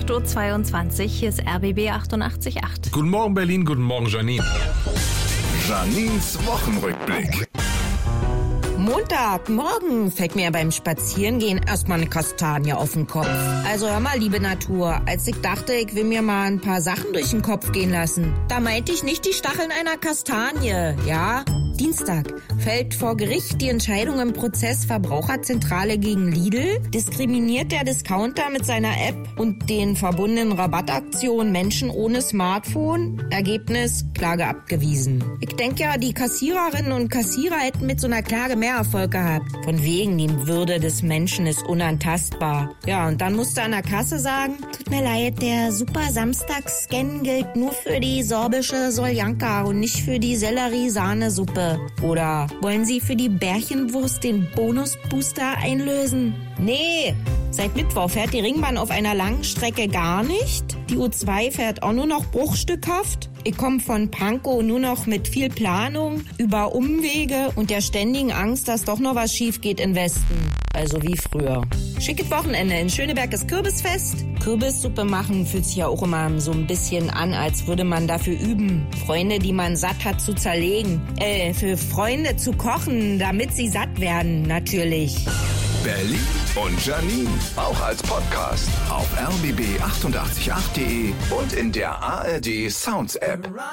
8:22 Uhr, hier ist RBB 88.8. Guten Morgen Berlin, guten Morgen Janine. Janines Wochenrückblick. Montagmorgen fällt mir beim Spazierengehen erstmal eine Kastanie auf den Kopf. Also hör mal, liebe Natur, als ich dachte, ich will mir mal ein paar Sachen durch den Kopf gehen lassen, da meinte ich nicht die Stacheln einer Kastanie, ja? Dienstag fällt vor Gericht die Entscheidung im Prozess Verbraucherzentrale gegen Lidl. Diskriminiert der Discounter mit seiner App und den verbundenen Rabattaktionen Menschen ohne Smartphone? Ergebnis, Klage abgewiesen. Ich denke ja, die Kassiererinnen und Kassierer hätten mit so einer Klage mehr Erfolg gehabt. Von wegen, die Würde des Menschen ist unantastbar. Ja, und dann musste an der Kasse sagen, tut mir leid, der Super-Samstags-Scan gilt nur für die sorbische Soljanka und nicht für die Sellerie-Sahnesuppe. Oder wollen Sie für die Bärchenwurst den Bonusbooster einlösen? Nee, seit Mittwoch fährt die Ringbahn auf einer langen Strecke gar nicht. Die U2 fährt auch nur noch bruchstückhaft. Ich komme von Pankow nur noch mit viel Planung, über Umwege und der ständigen Angst, dass doch noch was schief geht in Westen. Also wie früher. Schickes Wochenende. In Schöneberg ist Kürbisfest. Kürbissuppe machen fühlt sich ja auch immer so ein bisschen an, als würde man dafür üben, Freunde, die man satt hat, zu zerlegen. Für Freunde zu kochen, damit sie satt werden, natürlich. Berlin und Janine, auch als Podcast auf rbb888.de und in der ARD Sounds App.